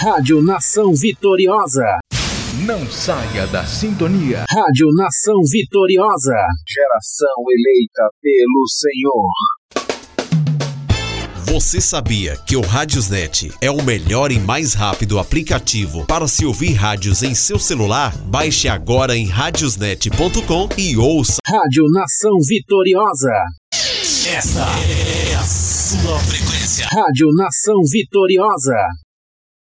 Rádio Nação Vitoriosa. Não saia da sintonia. Rádio Nação Vitoriosa. Geração eleita pelo Senhor. Você sabia que o Radiosnet é o melhor e mais rápido aplicativo para se ouvir rádios em seu celular? Baixe agora em radiosnet.com e ouça. Rádio Nação Vitoriosa. Esta é a sua frequência. Rádio Nação Vitoriosa.